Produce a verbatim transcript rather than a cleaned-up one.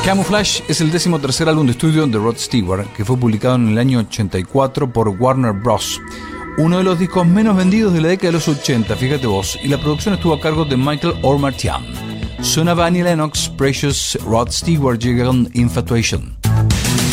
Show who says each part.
Speaker 1: Camouflage es el décimo tercer álbum de estudio de Rod Stewart, que fue publicado en el año ochenta y cuatro por Warner Bros. Uno de los discos menos vendidos de la década de los ochenta, fíjate vos, y la producción estuvo a cargo de Michael Omartian. Sonaba Annie Lennox, Precious, Rod Stewart, llegan Infatuation.